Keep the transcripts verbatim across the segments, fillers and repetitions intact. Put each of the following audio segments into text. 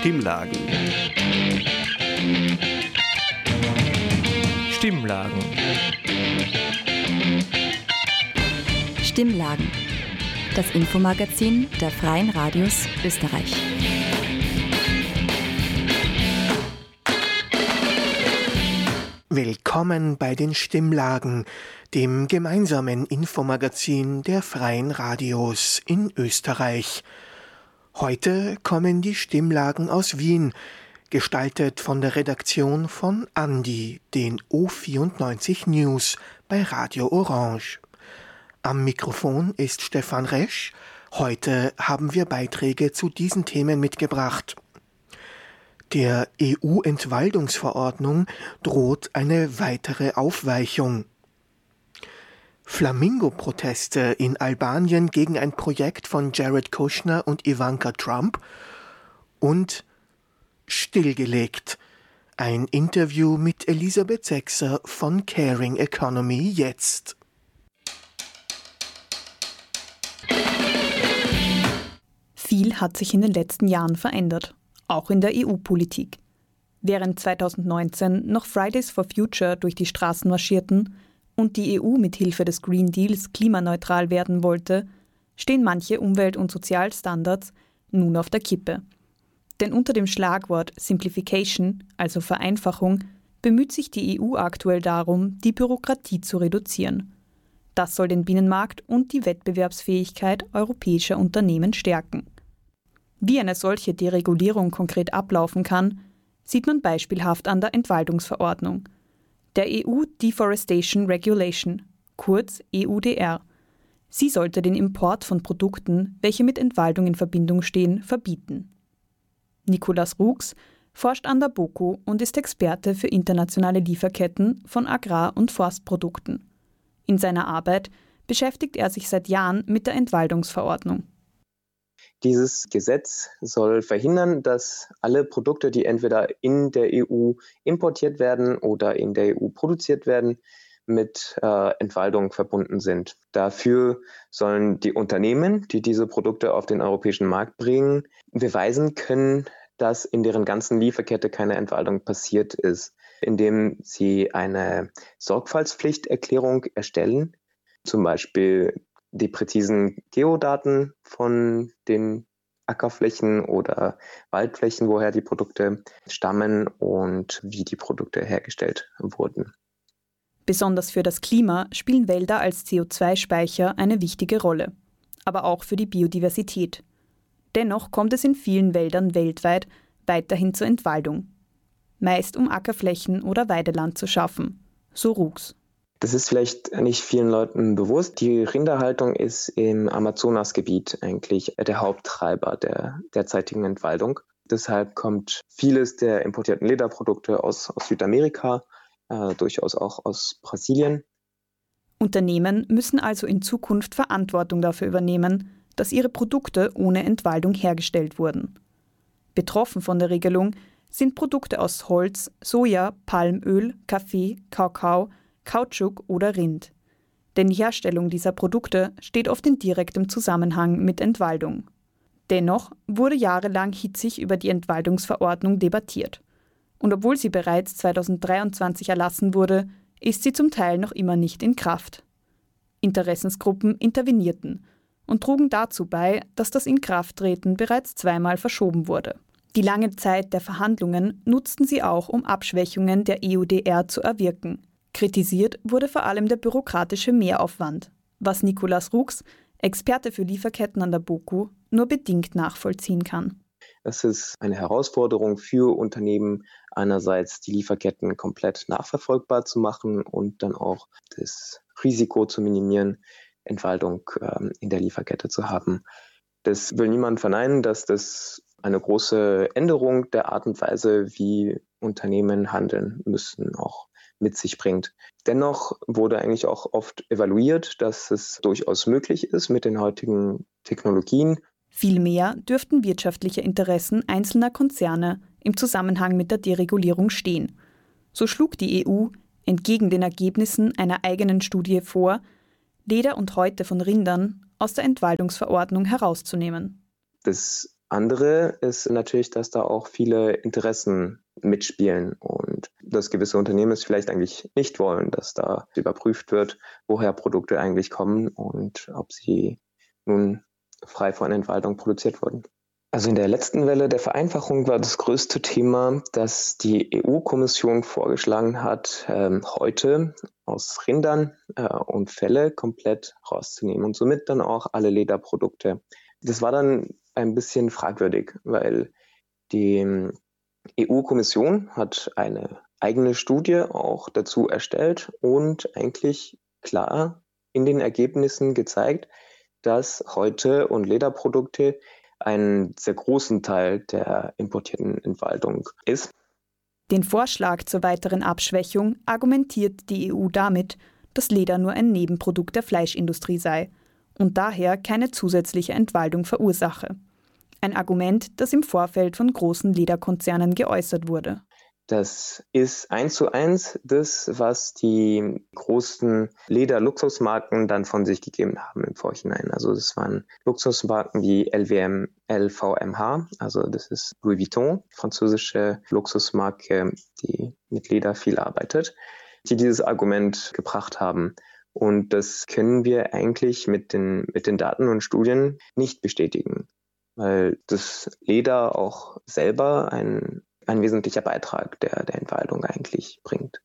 Stimmlagen. Stimmlagen. Stimmlagen. Das Infomagazin der Freien Radios Österreich. Willkommen bei den Stimmlagen, dem gemeinsamen Infomagazin der Freien Radios in Österreich. Heute kommen die Stimmlagen aus Wien, gestaltet von der Redaktion von Andi, den O vierundneunzig News bei Radio Orange. Am Mikrofon ist Stefan Resch. Heute haben wir Beiträge zu diesen Themen mitgebracht. Der E U-Entwaldungsverordnung droht eine weitere Aufweichung. Flamingo-Proteste in Albanien gegen ein Projekt von Jared Kushner und Ivanka Trump und stillgelegt. Ein Interview mit Elisabeth Sechser von Caring Economy jetzt. Viel hat sich in den letzten Jahren verändert, auch in der E U-Politik. Während zweitausendneunzehn noch Fridays for Future durch die Straßen marschierten und die E U mit Hilfe des Green Deals klimaneutral werden wollte, stehen manche Umwelt- und Sozialstandards nun auf der Kippe. Denn unter dem Schlagwort Simplification, also Vereinfachung, bemüht sich die E U aktuell darum, die Bürokratie zu reduzieren. Das soll den Binnenmarkt und die Wettbewerbsfähigkeit europäischer Unternehmen stärken. Wie eine solche Deregulierung konkret ablaufen kann, sieht man beispielhaft an der Entwaldungsverordnung, der E U Deforestation Regulation, kurz E U D R. Sie sollte den Import von Produkten, welche mit Entwaldung in Verbindung stehen, verbieten. Nicolas Roux forscht an der BOKU und ist Experte für internationale Lieferketten von Agrar- und Forstprodukten. In seiner Arbeit beschäftigt er sich seit Jahren mit der Entwaldungsverordnung. Dieses Gesetz soll verhindern, dass alle Produkte, die entweder in der E U importiert werden oder in der E U produziert werden, mit äh, Entwaldung verbunden sind. Dafür sollen die Unternehmen, die diese Produkte auf den europäischen Markt bringen, beweisen können, dass in deren ganzen Lieferkette keine Entwaldung passiert ist, indem sie eine Sorgfaltspflichterklärung erstellen, zum Beispiel die präzisen Geodaten von den Ackerflächen oder Waldflächen, woher die Produkte stammen und wie die Produkte hergestellt wurden. Besonders für das Klima spielen Wälder als C O zwei Speicher eine wichtige Rolle, aber auch für die Biodiversität. Dennoch kommt es in vielen Wäldern weltweit weiterhin zur Entwaldung, meist um Ackerflächen oder Weideland zu schaffen, so Roux. Das ist vielleicht nicht vielen Leuten bewusst. Die Rinderhaltung ist im Amazonasgebiet eigentlich der Haupttreiber der derzeitigen Entwaldung. Deshalb kommt vieles der importierten Lederprodukte aus, aus Südamerika, äh, durchaus auch aus Brasilien. Unternehmen müssen also in Zukunft Verantwortung dafür übernehmen, dass ihre Produkte ohne Entwaldung hergestellt wurden. Betroffen von der Regelung sind Produkte aus Holz, Soja, Palmöl, Kaffee, Kakao, Kautschuk oder Rind. Denn die Herstellung dieser Produkte steht oft in direktem Zusammenhang mit Entwaldung. Dennoch wurde jahrelang hitzig über die Entwaldungsverordnung debattiert. Und obwohl sie bereits zweitausenddreiundzwanzig erlassen wurde, ist sie zum Teil noch immer nicht in Kraft. Interessensgruppen intervenierten und trugen dazu bei, dass das Inkrafttreten bereits zweimal verschoben wurde. Die lange Zeit der Verhandlungen nutzten sie auch, um Abschwächungen der E U D R zu erwirken. Kritisiert wurde vor allem der bürokratische Mehraufwand, was Nicolas Roux, Experte für Lieferketten an der BOKU, nur bedingt nachvollziehen kann. Es ist eine Herausforderung für Unternehmen, einerseits die Lieferketten komplett nachverfolgbar zu machen und dann auch das Risiko zu minimieren, Entwaldung ähm, in der Lieferkette zu haben. Das will niemand verneinen, dass das eine große Änderung der Art und Weise, wie Unternehmen handeln müssen, auch mit sich bringt. Dennoch wurde eigentlich auch oft evaluiert, dass es durchaus möglich ist mit den heutigen Technologien. Vielmehr dürften wirtschaftliche Interessen einzelner Konzerne im Zusammenhang mit der Deregulierung stehen. So schlug die E U entgegen den Ergebnissen einer eigenen Studie vor, Leder und Häute von Rindern aus der Entwaldungsverordnung herauszunehmen. Das andere ist natürlich, dass da auch viele Interessen mitspielen und dass gewisse Unternehmen es vielleicht eigentlich nicht wollen, dass da überprüft wird, woher Produkte eigentlich kommen und ob sie nun frei von Entwaldung produziert wurden. Also in der letzten Welle der Vereinfachung war das größte Thema, dass die E U-Kommission vorgeschlagen hat, ähm, heute aus Rindern äh, und Felle komplett rauszunehmen und somit dann auch alle Lederprodukte. Das war dann ein bisschen fragwürdig, weil die E U-Kommission hat eine eigene Studie auch dazu erstellt und eigentlich klar in den Ergebnissen gezeigt, dass Häute und Lederprodukte einen sehr großen Teil der importierten Entwaldung ist. Den Vorschlag zur weiteren Abschwächung argumentiert die E U damit, dass Leder nur ein Nebenprodukt der Fleischindustrie sei und daher keine zusätzliche Entwaldung verursache. Ein Argument, das im Vorfeld von großen Lederkonzernen geäußert wurde. Das ist eins zu eins das, was die großen Leder-Luxusmarken dann von sich gegeben haben im Vorhinein. Also das waren Luxusmarken wie L V M, L V M H, also das ist Louis Vuitton, französische Luxusmarke, die mit Leder viel arbeitet, die dieses Argument gebracht haben. Und das können wir eigentlich mit den, mit den Daten und Studien nicht bestätigen, weil das Leder auch selber ein ein wesentlicher Beitrag der, der Entwaldung eigentlich bringt.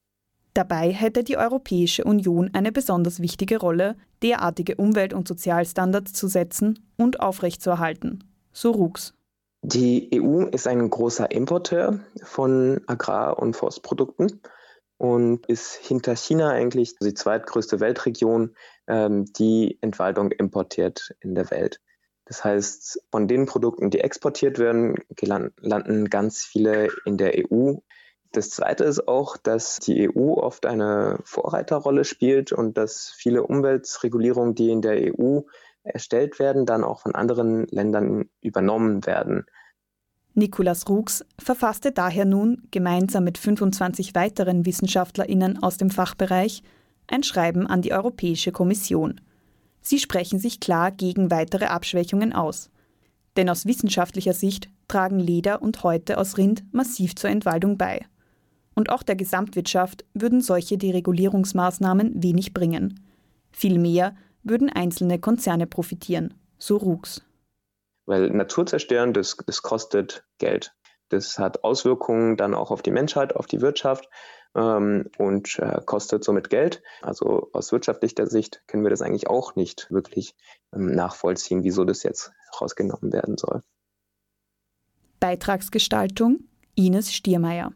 Dabei hätte die Europäische Union eine besonders wichtige Rolle, derartige Umwelt- und Sozialstandards zu setzen und aufrechtzuerhalten, so Roux. Die E U ist ein großer Importeur von Agrar- und Forstprodukten und ist hinter China eigentlich die zweitgrößte Weltregion, ähm, die Entwaldung importiert in der Welt. Das heißt, von den Produkten, die exportiert werden, landen ganz viele in der E U. Das Zweite ist auch, dass die E U oft eine Vorreiterrolle spielt und dass viele Umweltregulierungen, die in der E U erstellt werden, dann auch von anderen Ländern übernommen werden. Nicolas Roux verfasste daher nun gemeinsam mit fünfundzwanzig weiteren WissenschaftlerInnen aus dem Fachbereich ein Schreiben an die Europäische Kommission. Sie sprechen sich klar gegen weitere Abschwächungen aus. Denn aus wissenschaftlicher Sicht tragen Leder und Häute aus Rind massiv zur Entwaldung bei. Und auch der Gesamtwirtschaft würden solche Deregulierungsmaßnahmen wenig bringen. Vielmehr würden einzelne Konzerne profitieren, so Roux. Weil Natur zerstören, das, das kostet Geld. Das hat Auswirkungen dann auch auf die Menschheit, auf die Wirtschaft ähm, und äh, kostet somit Geld. Also aus wirtschaftlicher Sicht können wir das eigentlich auch nicht wirklich ähm, nachvollziehen, wieso das jetzt rausgenommen werden soll. Beitragsgestaltung Ines Stiermeier.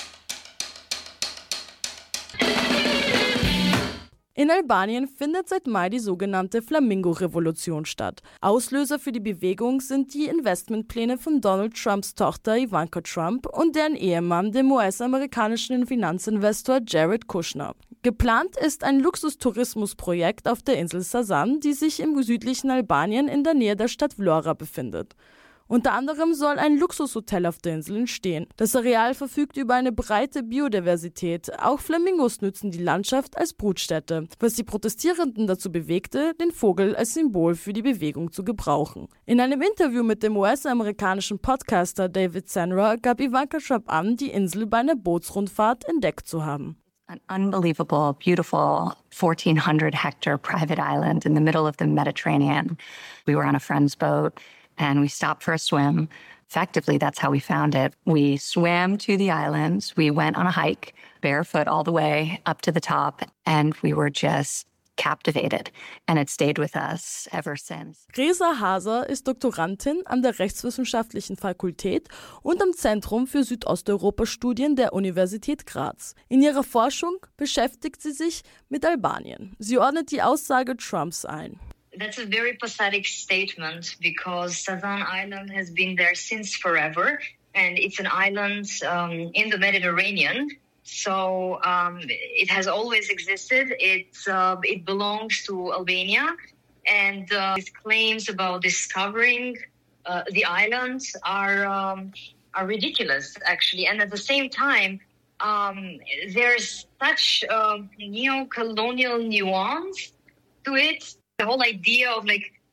In Albanien findet seit Mai die sogenannte Flamingo-Revolution statt. Auslöser für die Bewegung sind die Investmentpläne von Donald Trumps Tochter Ivanka Trump und deren Ehemann, dem U S-amerikanischen Finanzinvestor Jared Kushner. Geplant ist ein Luxustourismusprojekt auf der Insel Sasan, die sich im südlichen Albanien in der Nähe der Stadt Vlora befindet. Unter anderem soll ein Luxushotel auf der Insel entstehen. Das Areal verfügt über eine breite Biodiversität. Auch Flamingos nützen die Landschaft als Brutstätte, was die Protestierenden dazu bewegte, den Vogel als Symbol für die Bewegung zu gebrauchen. In einem Interview mit dem U S-amerikanischen Podcaster David Senra gab Ivanka Trump an, die Insel bei einer Bootsrundfahrt entdeckt zu haben. An unbelievable, beautiful fourteen hundred hectare private island in the middle of the Mediterranean. We were on a friend's boat. And we stopped for a swim. Effectively, that's how we found it. We swam to the islands. We went on a hike, barefoot all the way up to the top, and we were just captivated. And it stayed with us ever since. Reza Haser ist Doktorandin an der Rechtswissenschaftlichen Fakultät und am Zentrum für Südosteuropa-Studien der Universität Graz. In ihrer Forschung beschäftigt sie sich mit Albanien. Sie ordnet die Aussage Trumps ein. That's a very pathetic statement because Sasan Island has been there since forever and it's an island um, in the Mediterranean. So um, it has always existed. It, uh, it belongs to Albania and uh, his claims about discovering uh, the island are, um, are ridiculous actually. And at the same time, um, there's such uh, neo-colonial nuance to it. The whole idea of like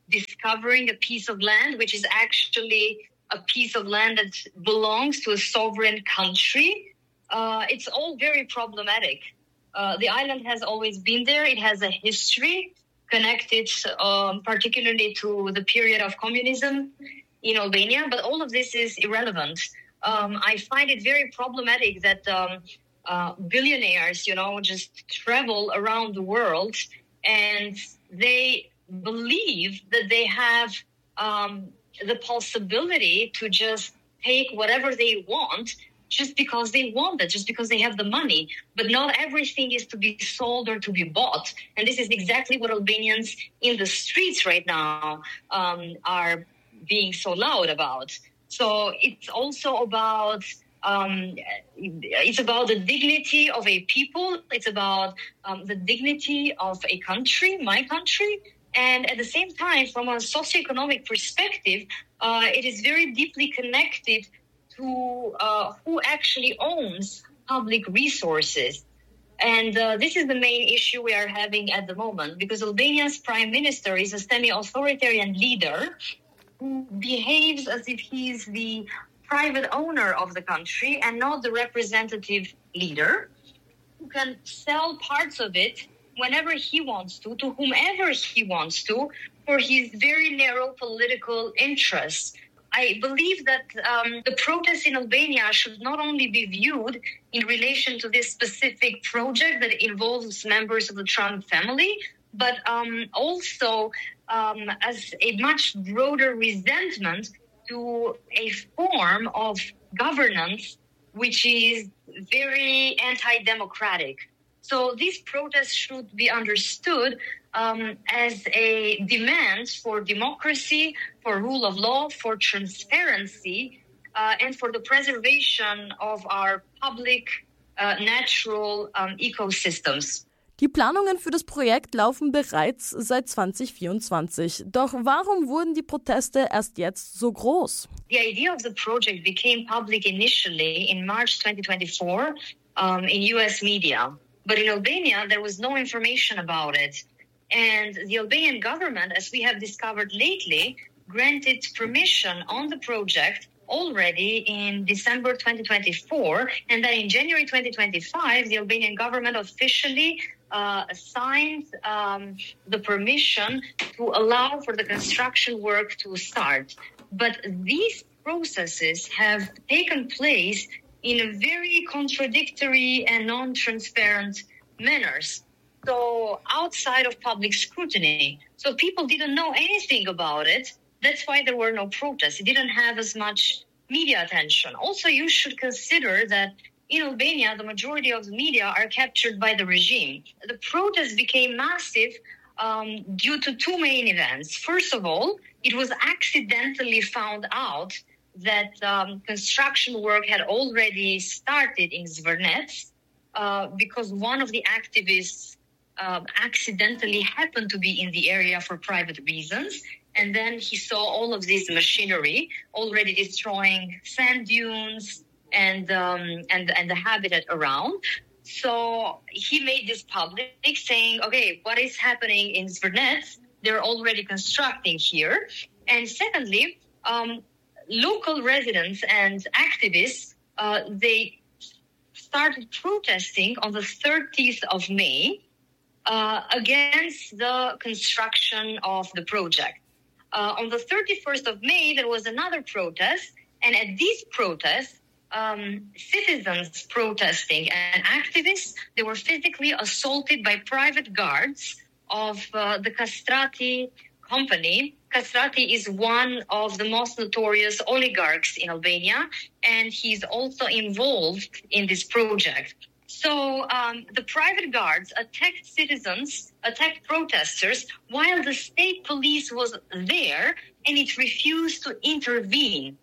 discovering a piece of land, which is actually a piece of land that belongs to a sovereign country. Uh, it's all very problematic. Uh, the island has always been there. It has a history connected um, particularly to the period of communism in Albania, but all of this is irrelevant. Um, I find it very problematic that um, uh, billionaires, you know, just travel around the world and they believe that they have um, the possibility to just take whatever they want just because they want it, just because they have the money. But not everything is to be sold or to be bought. And this is exactly what Albanians in the streets right now um, are being so loud about. So it's also about um, it's about the dignity of a people. It's about um, the dignity of a country, my country. And at the same time, from a socioeconomic perspective, uh, it is very deeply connected to uh, who actually owns public resources. And uh, this is the main issue we are having at the moment, because Albania's prime minister is a semi-authoritarian leader who behaves as if he's the private owner of the country and not the representative leader, who can sell parts of it whenever he wants to, to whomever he wants to, for his very narrow political interests. I believe that um, the protests in Albania should not only be viewed in relation to this specific project that involves members of the Trump family, but um, also um, as a much broader resentment to a form of governance which is very anti-democratic. So these protests should be understood um, as a demand for democracy, for rule of law, for transparency, uh, and for the preservation of our public uh, natural um, ecosystems. Die Planungen für das Projekt laufen bereits seit zwanzig vierundzwanzig. Doch warum wurden die Proteste erst jetzt so groß? The idea of the project became public initially in March twenty twenty-four um, in U S media. But in Albania, there was no information about it. And the Albanian government, as we have discovered lately, granted permission on the project already in December twenty twenty-four. And then in January twenty twenty-five, the Albanian government officially uh, signed um, the permission to allow for the construction work to start. But these processes have taken place in a very contradictory and non-transparent manners. So outside of public scrutiny. So people didn't know anything about it. That's why there were no protests. It didn't have as much media attention. Also, you should consider that in Albania, the majority of the media are captured by the regime. The protests became massive um, due to two main events. First of all, it was accidentally found out that um, construction work had already started in Zvernets uh, because one of the activists uh, accidentally happened to be in the area for private reasons. And then he saw all of this machinery already destroying sand dunes and um, and and the habitat around. So he made this public, saying, okay, what is happening in Zvernets? They're already constructing here. And secondly, um, local residents and activists, uh, they started protesting on the thirtieth of May uh, against the construction of the project. Uh, on the thirty-first of May, there was another protest, and at these protests, um, citizens protesting and activists, they were physically assaulted by private guards of uh, the Kastrati company. Kastrati is one of the most notorious oligarchs in Albania, and he's also involved in this project. So um, the private guards attacked citizens, attacked protesters, while the state police was there, and it refused to intervene.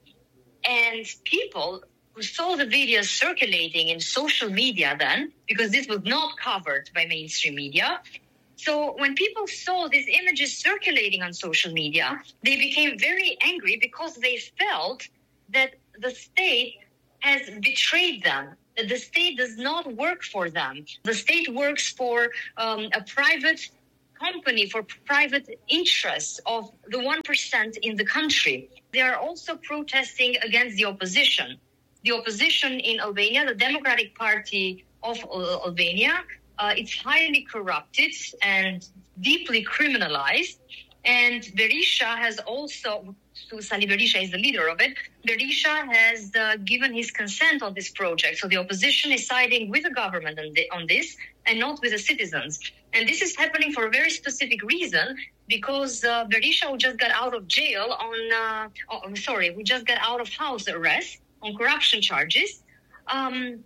And people who saw the videos circulating in social media then, because this was not covered by mainstream media, so when people saw these images circulating on social media, they became very angry because they felt that the state has betrayed them, that the state does not work for them. The state works for um, a private company for private interests of the one percent in the country. They are also protesting against the opposition. The opposition in Albania, the Democratic Party of Albania, uh, it's highly corrupted and deeply criminalized. And Berisha has also, Sali Berisha is the leader of it, Berisha has uh, given his consent on this project. So the opposition is siding with the government on, the, on this and not with the citizens. And this is happening for a very specific reason, because uh, Berisha, who just got out of jail on, uh, oh, I'm sorry, who just got out of house arrest on corruption charges, um,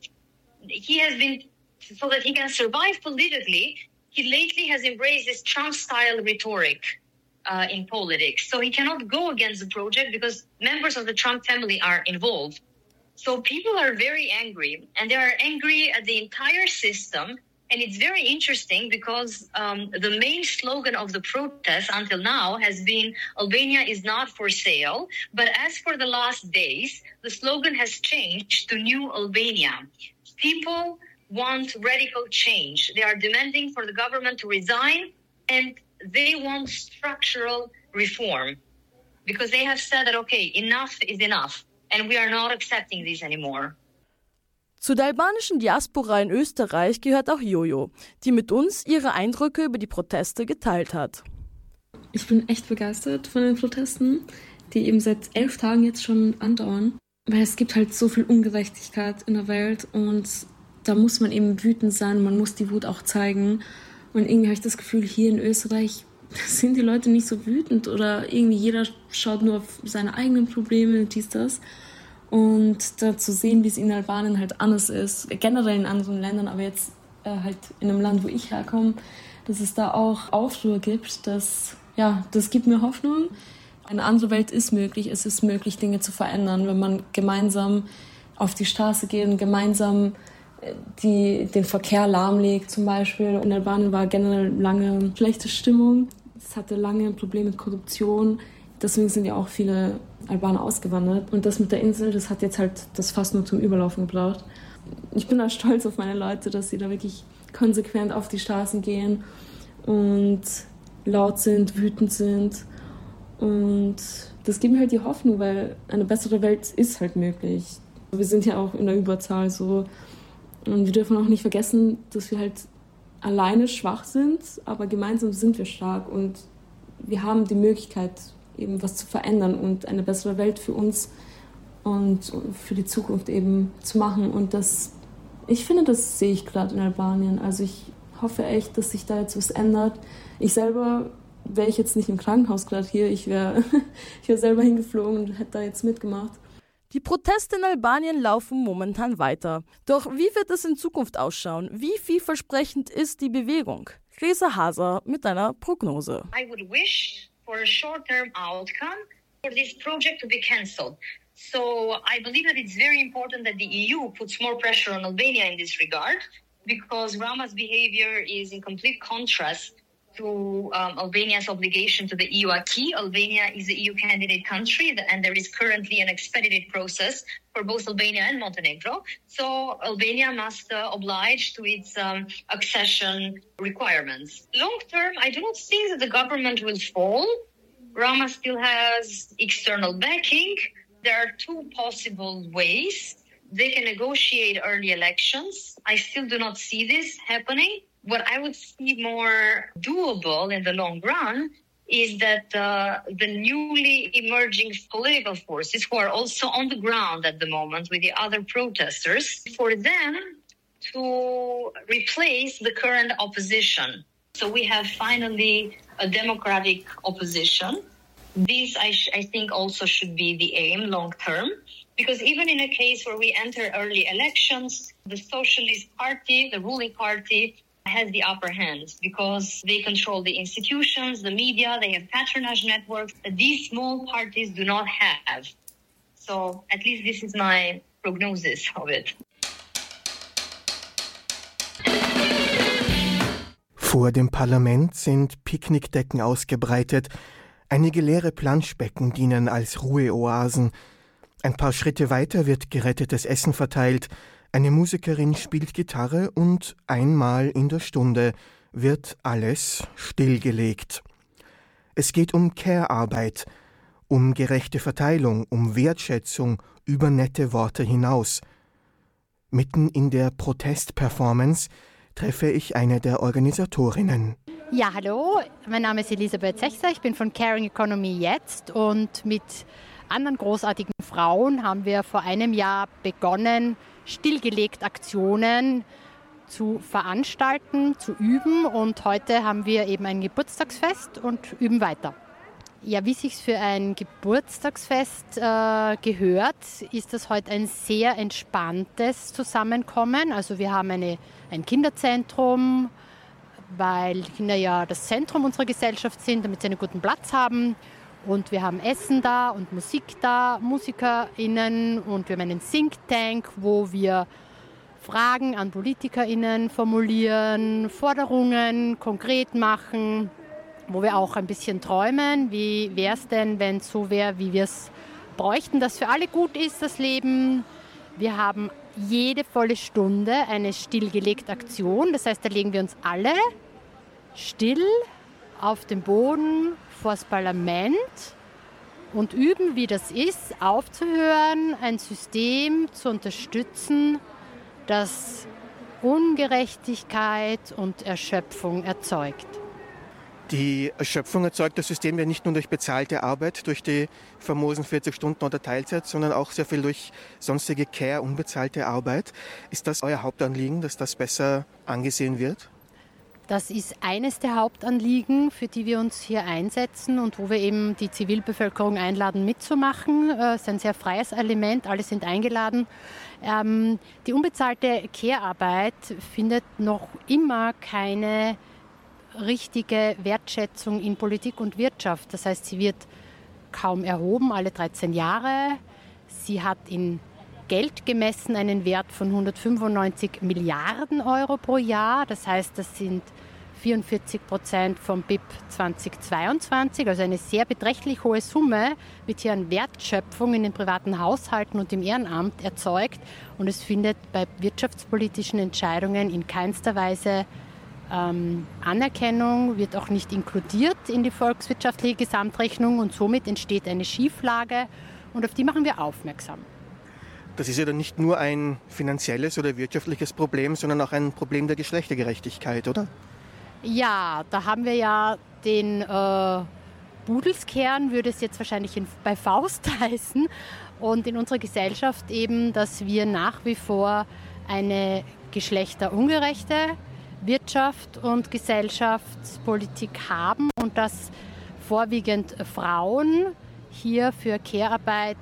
he has been, so that he can survive politically, he lately has embraced this Trump-style rhetoric uh, in politics. So he cannot go against the project because members of the Trump family are involved. So people are very angry, and they are angry at the entire system. And it's very interesting because um, the main slogan of the protest until now has been Albania is not for sale. But as for the last days, the slogan has changed to New Albania. People want radical change. They are demanding for the government to resign, and they want structural reform because they have said that, okay, enough is enough and we are not accepting this anymore. Zu der albanischen Diaspora in Österreich gehört auch Jojo, die mit uns ihre Eindrücke über die Proteste geteilt hat. Ich bin echt begeistert von den Protesten, die eben seit elf Tagen jetzt schon andauern, weil es gibt halt so viel Ungerechtigkeit in der Welt und da muss man eben wütend sein, man muss die Wut auch zeigen. Und irgendwie habe ich das Gefühl, hier in Österreich sind die Leute nicht so wütend oder irgendwie jeder schaut nur auf seine eigenen Probleme, dies, das. Und da zu sehen, wie es in Albanien halt anders ist, generell in anderen Ländern, aber jetzt äh, halt in einem Land, wo ich herkomme, dass es da auch Aufruhr gibt, das, ja, das gibt mir Hoffnung. Eine andere Welt ist möglich, es ist möglich, Dinge zu verändern, wenn man gemeinsam auf die Straße geht und gemeinsam die den Verkehr lahmlegt zum Beispiel. In Albanien war generell lange schlechte Stimmung. Es hatte lange Probleme mit Korruption. Deswegen sind ja auch viele Albaner ausgewandert. Und das mit der Insel, das hat jetzt halt das fast nur zum Überlaufen gebraucht. Ich bin da stolz auf meine Leute, dass sie da wirklich konsequent auf die Straßen gehen und laut sind, wütend sind. Und das gibt mir halt die Hoffnung, weil eine bessere Welt ist halt möglich. Wir sind ja auch in der Überzahl so. Und wir dürfen auch nicht vergessen, dass wir halt alleine schwach sind, aber gemeinsam sind wir stark und wir haben die Möglichkeit, eben was zu verändern und eine bessere Welt für uns und für die Zukunft eben zu machen. Und das, ich finde, das sehe ich gerade in Albanien. Also ich hoffe echt, dass sich da jetzt was ändert. Ich selber wäre ich jetzt nicht im Krankenhaus gerade hier, ich wäre ich wär selber hingeflogen und hätte da jetzt mitgemacht. Die Proteste in Albanien laufen momentan weiter. Doch wie wird es in Zukunft ausschauen? Wie vielversprechend ist die Bewegung? Reza Haser mit einer Prognose. I would wish for a short-term outcome for this project to be cancelled. So I believe that it's very important that the E U puts more pressure on Albania in this regard, because Rama's behavior is in complete contrast to um, Albania's obligation to the E U acquis. Albania is a E U candidate country, and there is currently an expedited process for both Albania and Montenegro. So Albania must uh, oblige to its um, accession requirements. Long term, I do not think that the government will fall. Rama still has external backing. There are two possible ways. They can negotiate early elections. I still do not see this happening. What I would see more doable in the long run is that uh, the newly emerging political forces, who are also on the ground at the moment with the other protesters, for them to replace the current opposition. So we have finally a democratic opposition. This, I, sh- I think, also should be the aim long term, because even in a case where we enter early elections, the Socialist Party, the ruling party, has the upper hand because they control the institutions, the media, they have patronage networks that these small parties do not have. So at least this is my prognosis of it. Vor dem Parlament sind Picknickdecken ausgebreitet. Einige leere Planschbecken dienen als Ruheoasen. Ein paar Schritte weiter wird gerettetes Essen verteilt. Eine Musikerin spielt Gitarre und einmal in der Stunde wird alles stillgelegt. Es geht um Care-Arbeit, um gerechte Verteilung, um Wertschätzung über nette Worte hinaus. Mitten in der Protestperformance treffe ich eine der Organisatorinnen. Ja, hallo, mein Name ist Elisabeth Sechser, ich bin von Caring Economy jetzt und mit anderen großartigen Frauen haben wir vor einem Jahr begonnen, stillgelegt Aktionen zu veranstalten, zu üben und heute haben wir eben ein Geburtstagsfest und üben weiter. Ja, wie es sich für ein Geburtstagsfest äh, gehört, ist das heute ein sehr entspanntes Zusammenkommen. Also wir haben eine, ein Kinderzentrum, weil Kinder ja das Zentrum unserer Gesellschaft sind, damit sie einen guten Platz haben. Und wir haben Essen da und Musik da, MusikerInnen und wir haben einen Think Tank, wo wir Fragen an PolitikerInnen formulieren, Forderungen konkret machen, wo wir auch ein bisschen träumen, wie wäre es denn, wenn es so wäre, wie wir es bräuchten, dass für alle gut ist, das Leben. Wir haben jede volle Stunde eine stillgelegte Aktion, das heißt, da legen wir uns alle still auf den Boden vor das Parlament und üben, wie das ist, aufzuhören, ein System zu unterstützen, das Ungerechtigkeit und Erschöpfung erzeugt. Die Erschöpfung erzeugt das System ja nicht nur durch bezahlte Arbeit, durch die famosen vierzig Stunden oder Teilzeit, sondern auch sehr viel durch sonstige Care, unbezahlte Arbeit. Ist das euer Hauptanliegen, dass das besser angesehen wird? Das ist eines der Hauptanliegen, für die wir uns hier einsetzen und wo wir eben die Zivilbevölkerung einladen, mitzumachen. Es ist ein sehr freies Element, alle sind eingeladen. Ähm, die unbezahlte Care-Arbeit findet noch immer keine richtige Wertschätzung in Politik und Wirtschaft. Das heißt, sie wird kaum erhoben, alle dreizehn Jahre. Sie hat in Geld gemessen einen Wert von hundertfünfundneunzig Milliarden Euro pro Jahr. Das heißt, das sind vierundvierzig Prozent vom B I P zweitausendzweiundzwanzig, also eine sehr beträchtlich hohe Summe, wird hier an Wertschöpfung in den privaten Haushalten und im Ehrenamt erzeugt. Und es findet bei wirtschaftspolitischen Entscheidungen in keinster Weise ähm, Anerkennung, wird auch nicht inkludiert in die volkswirtschaftliche Gesamtrechnung und somit entsteht eine Schieflage und auf die machen wir aufmerksam. Das ist ja dann nicht nur ein finanzielles oder wirtschaftliches Problem, sondern auch ein Problem der Geschlechtergerechtigkeit, oder? Ja, da haben wir ja den äh, Budelskern, würde es jetzt wahrscheinlich in, bei Faust heißen. Und in unserer Gesellschaft eben, dass wir nach wie vor eine geschlechterungerechte Wirtschaft und Gesellschaftspolitik haben und dass vorwiegend Frauen hier für Care-Arbeit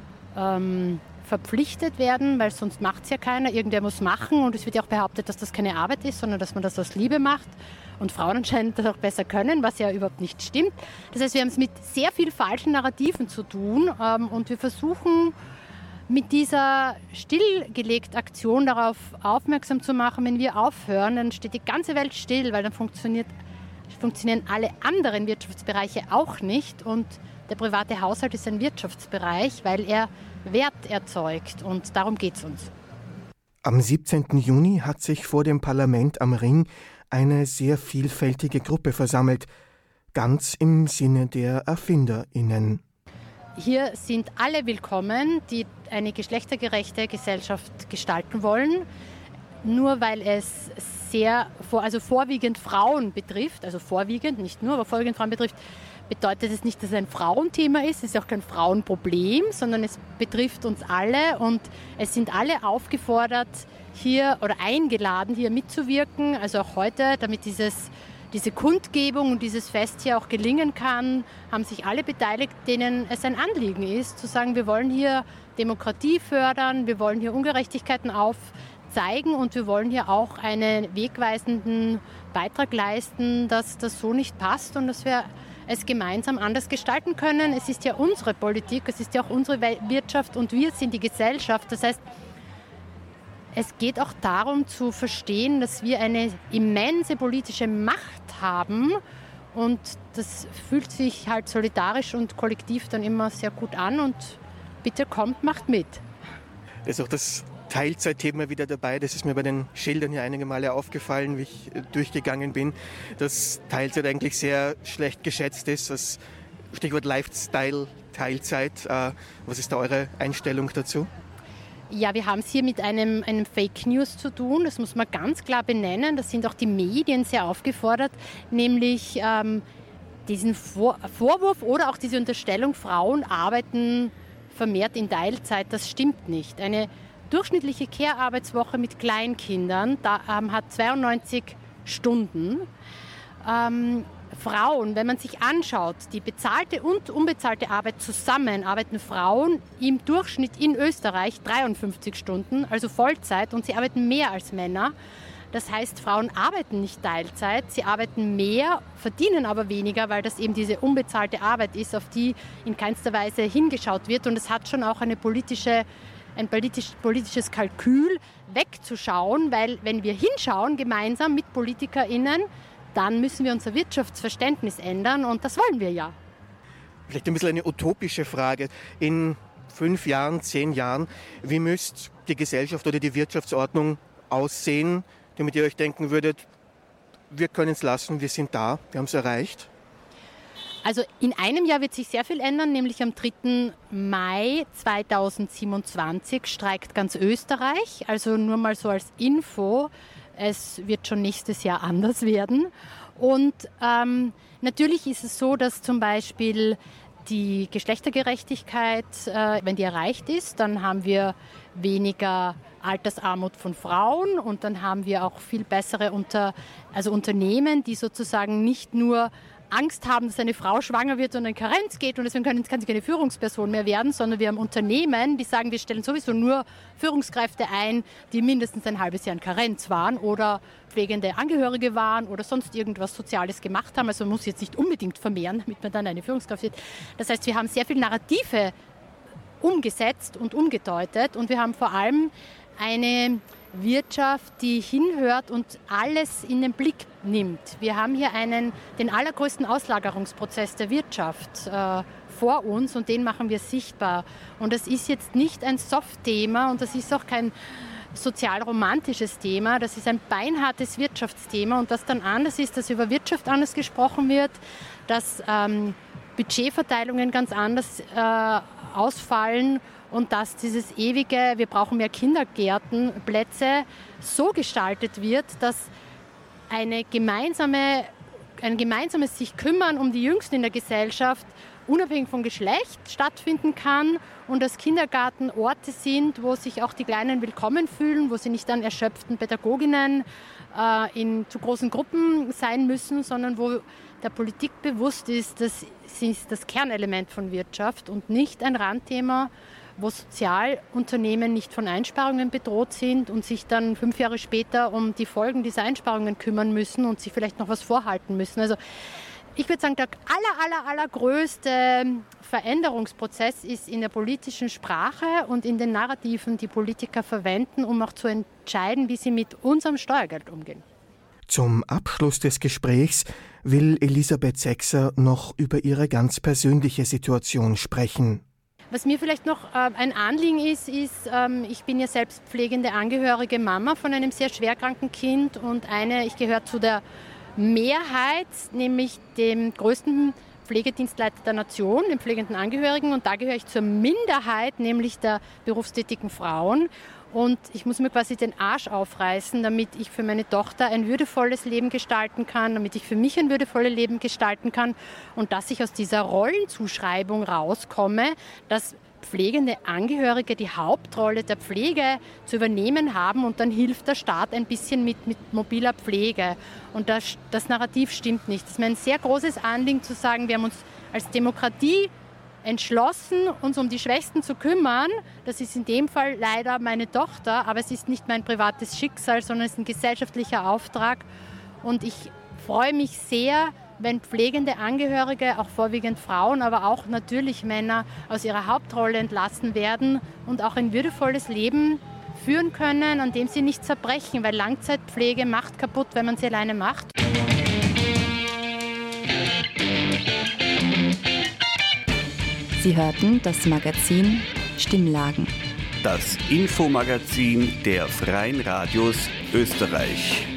ähm, verpflichtet werden, weil sonst macht es ja keiner. Irgendwer muss machen und es wird ja auch behauptet, dass das keine Arbeit ist, sondern dass man das aus Liebe macht und Frauen anscheinend das auch besser können, was ja überhaupt nicht stimmt. Das heißt, wir haben es mit sehr viel falschen Narrativen zu tun ähm, und wir versuchen mit dieser stillgelegten Aktion darauf aufmerksam zu machen, wenn wir aufhören, dann steht die ganze Welt still, weil dann funktioniert, funktionieren alle anderen Wirtschaftsbereiche auch nicht und der private Haushalt ist ein Wirtschaftsbereich, weil er Wert erzeugt und darum geht es uns. Am siebzehnten Juni hat sich vor dem Parlament am Ring eine sehr vielfältige Gruppe versammelt, ganz im Sinne der ErfinderInnen. Hier sind alle willkommen, die eine geschlechtergerechte Gesellschaft gestalten wollen. Nur weil es sehr, also vorwiegend Frauen betrifft, also vorwiegend, nicht nur, aber vorwiegend Frauen betrifft, bedeutet es nicht, dass es ein Frauenthema ist. Es ist auch kein Frauenproblem, sondern es betrifft uns alle und es sind alle aufgefordert, hier oder eingeladen, hier mitzuwirken. Also auch heute, damit dieses, diese Kundgebung und dieses Fest hier auch gelingen kann, haben sich alle beteiligt, denen es ein Anliegen ist, zu sagen, wir wollen hier Demokratie fördern, wir wollen hier Ungerechtigkeiten aufzeigen und wir wollen hier auch einen wegweisenden Beitrag leisten, dass das so nicht passt und dass wir es gemeinsam anders gestalten können. Es ist ja unsere Politik, es ist ja auch unsere Wirtschaft und wir sind die Gesellschaft. Das heißt, es geht auch darum zu verstehen, dass wir eine immense politische Macht haben und das fühlt sich halt solidarisch und kollektiv dann immer sehr gut an und bitte kommt, macht mit. Das ist auch das Teilzeitthema wieder dabei. Das ist mir bei den Schildern hier einige Male aufgefallen, wie ich durchgegangen bin, dass Teilzeit eigentlich sehr schlecht geschätzt ist. Das Stichwort Lifestyle, Teilzeit. Was ist da eure Einstellung dazu? Ja, wir haben es hier mit einem, einem Fake News zu tun, das muss man ganz klar benennen. Da sind auch die Medien sehr aufgefordert, nämlich ähm, diesen Vor- Vorwurf oder auch diese Unterstellung, Frauen arbeiten vermehrt in Teilzeit, das stimmt nicht. Eine durchschnittliche Care-Arbeitswoche mit Kleinkindern da, ähm, hat zweiundneunzig Stunden. Ähm, Frauen, wenn man sich anschaut, die bezahlte und unbezahlte Arbeit zusammen, arbeiten Frauen im Durchschnitt in Österreich dreiundfünfzig Stunden, also Vollzeit, und sie arbeiten mehr als Männer. Das heißt, Frauen arbeiten nicht Teilzeit, sie arbeiten mehr, verdienen aber weniger, weil das eben diese unbezahlte Arbeit ist, auf die in keinster Weise hingeschaut wird. Und es hat schon auch eine politische, ein politisch, politisches Kalkül, wegzuschauen, weil wenn wir hinschauen, gemeinsam mit PolitikerInnen, dann müssen wir unser Wirtschaftsverständnis ändern und das wollen wir ja. Vielleicht ein bisschen eine utopische Frage. In fünf Jahren, zehn Jahren, wie müsste die Gesellschaft oder die Wirtschaftsordnung aussehen, damit ihr euch denken würdet, wir können es lassen, wir sind da, wir haben es erreicht? Also in einem Jahr wird sich sehr viel ändern, nämlich am dritten Mai zweitausendsiebenundzwanzig streikt ganz Österreich. Also nur mal so als Info, es wird schon nächstes Jahr anders werden. Und ähm, natürlich ist es so, dass zum Beispiel die Geschlechtergerechtigkeit, äh, wenn die erreicht ist, dann haben wir weniger Altersarmut von Frauen und dann haben wir auch viel bessere Unter, also Unternehmen, die sozusagen nicht nur Angst haben, dass eine Frau schwanger wird und in Karenz geht und deswegen kann, kann sie keine Führungsperson mehr werden, sondern wir haben Unternehmen, die sagen, wir stellen sowieso nur Führungskräfte ein, die mindestens ein halbes Jahr in Karenz waren oder pflegende Angehörige waren oder sonst irgendwas Soziales gemacht haben. Also man muss jetzt nicht unbedingt vermehren, damit man dann eine Führungskraft wird. Das heißt, wir haben sehr viele Narrative umgesetzt und umgedeutet und wir haben vor allem eine Wirtschaft, die hinhört und alles in den Blick nimmt. Wir haben hier einen, den allergrößten Auslagerungsprozess der Wirtschaft äh, vor uns und den machen wir sichtbar. Und das ist jetzt nicht ein Soft-Thema und das ist auch kein sozial-romantisches Thema, das ist ein beinhartes Wirtschaftsthema und was dann anders ist, dass über Wirtschaft anders gesprochen wird, dass ähm, Budgetverteilungen ganz anders äh, ausfallen und dass dieses ewige, wir brauchen mehr Kindergärtenplätze, so gestaltet wird, dass eine gemeinsame, ein gemeinsames sich kümmern um die Jüngsten in der Gesellschaft unabhängig vom Geschlecht stattfinden kann und dass Kindergarten Orte sind, wo sich auch die Kleinen willkommen fühlen, wo sie nicht an erschöpften Pädagoginnen äh, in zu großen Gruppen sein müssen, sondern wo der Politik bewusst ist, das ist das Kernelement von Wirtschaft und nicht ein Randthema, wo Sozialunternehmen nicht von Einsparungen bedroht sind und sich dann fünf Jahre später um die Folgen dieser Einsparungen kümmern müssen und sich vielleicht noch was vorhalten müssen. Also ich würde sagen, der aller, aller, allergrößte Veränderungsprozess ist in der politischen Sprache und in den Narrativen, die Politiker verwenden, um auch zu entscheiden, wie sie mit unserem Steuergeld umgehen. Zum Abschluss des Gesprächs will Elisabeth Sechser noch über ihre ganz persönliche Situation sprechen. Was mir vielleicht noch äh, ein Anliegen ist, ist, ähm, ich bin ja selbst pflegende angehörige Mama von einem sehr schwerkranken Kind und eine, ich gehöre zu der Mehrheit, nämlich dem größten Pflegedienstleiter der Nation, den pflegenden Angehörigen, und da gehöre ich zur Minderheit, nämlich der berufstätigen Frauen. Und ich muss mir quasi den Arsch aufreißen, damit ich für meine Tochter ein würdevolles Leben gestalten kann, damit ich für mich ein würdevolles Leben gestalten kann und dass ich aus dieser Rollenzuschreibung rauskomme, dass pflegende Angehörige die Hauptrolle der Pflege zu übernehmen haben und dann hilft der Staat ein bisschen mit, mit mobiler Pflege. Und das, das Narrativ stimmt nicht. Es ist mir ein sehr großes Anliegen zu sagen, wir haben uns als Demokratie entschlossen, uns um die Schwächsten zu kümmern. Das ist in dem Fall leider meine Tochter, aber es ist nicht mein privates Schicksal, sondern es ist ein gesellschaftlicher Auftrag. Und ich freue mich sehr, wenn pflegende Angehörige, auch vorwiegend Frauen, aber auch natürlich Männer, aus ihrer Hauptrolle entlassen werden und auch ein würdevolles Leben führen können, an dem sie nicht zerbrechen, weil Langzeitpflege macht kaputt, wenn man sie alleine macht. Sie hörten das Magazin Stimmlagen. das Infomagazin der Freien Radios Österreich.